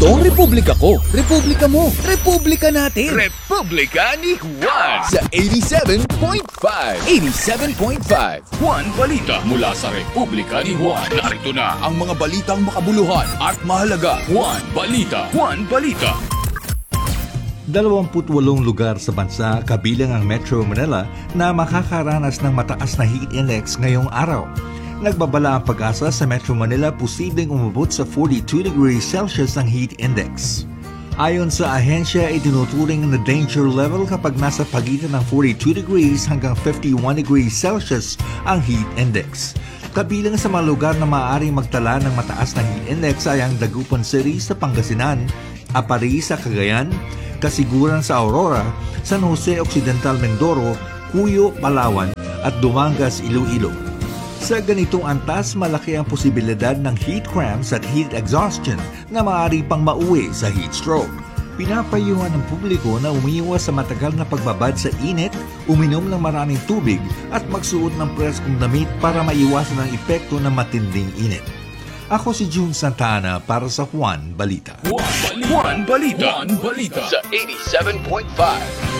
Ito ang republika ko, republika mo, republika natin. Republika ni Juan Sa 87.5. 87.5 Juan Balita mula sa Republika ni Juan. Narito na ang mga balitang makabuluhan at mahalaga. Juan Balita. Juan Balita. 28 lugar sa bansa kabilang ang Metro Manila na makakaranas ng mataas na heat index ngayong araw. Nagbabala ang Pag-asa sa Metro Manila posibleng umabot sa 42 degrees Celsius ang heat index. Ayon sa ahensya, itinuturing na danger level kapag nasa pagitan ng 42 degrees hanggang 51 degrees Celsius ang heat index. Kabilang sa mga lugar na maaaring magtala ng mataas na heat index ay ang Dagupan City sa Pangasinan, Apari sa Cagayan, Kasiguran sa Aurora, San Jose Occidental Mindoro, Cuyo, Palawan at Dumangas, Iloilo. Sa ganitong antas, malaki ang posibilidad ng heat cramps at heat exhaustion na maaari pang mauwi sa heat stroke. Pinapayuhan ng publiko na umiiwas sa matagal na pagbabad sa init, uminom ng maraming tubig at magsuot ng preskong damit para maiwasan ang epekto ng matinding init. Ako si June Santana para sa Juan Balita. Juan Balita. Juan Balita. Sa 87.5